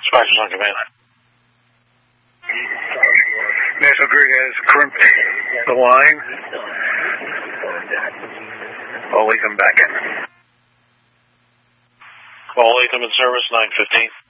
Dispatchers on command. National Grid has crimped the line. All Latham back in. All Latham in service, 915.